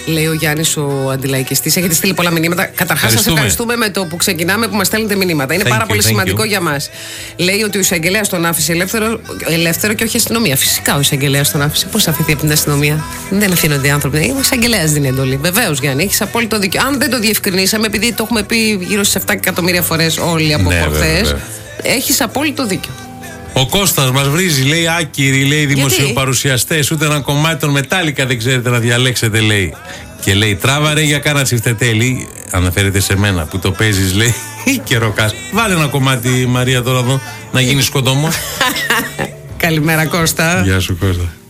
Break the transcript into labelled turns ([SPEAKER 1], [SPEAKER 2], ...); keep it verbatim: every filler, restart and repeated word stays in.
[SPEAKER 1] Λέει ο Γιάννης ο αντιλαϊκιστής. Έχετε στείλει πολλά μηνύματα. Καταρχάς, σας ευχαριστούμε με το που ξεκινάμε που μας στέλνετε μηνύματα. Είναι thank πάρα you, πολύ σημαντικό you. για μας. Λέει ότι ο εισαγγελέας τον άφησε ελεύθερο, ελεύθερο και όχι αστυνομία. Φυσικά ο εισαγγελέας τον άφησε. Πώς θα αφηθεί από την αστυνομία? Δεν αφήνονται οι άνθρωποι. Ο εισαγγελέας δίνει εντολή. Βεβαίως, Γιάννη, έχεις απόλυτο δίκιο. Αν δεν το διευκρινίσαμε, επειδή το έχουμε πει γύρω στις επτά εκατομμύρια φορές όλοι από ναι, προχθές, έχεις απόλυτο δίκιο.
[SPEAKER 2] Ο Κώστας μας βρίζει, λέει άκυροι, λέει δημοσιοπαρουσιαστές. Ούτε ένα κομμάτι των Μετάλλικα δεν ξέρετε να διαλέξετε, λέει. Και λέει τράβαρε για κάνα τσιφτετέλη. Αναφέρεται σε μένα που το παίζεις, λέει. Και ροκάς. Βάλε ένα κομμάτι, Μαρία, τώρα εδώ να γίνει σκοτωμός.
[SPEAKER 1] Καλημέρα, Κώστα.
[SPEAKER 2] Γεια σου, Κώστα.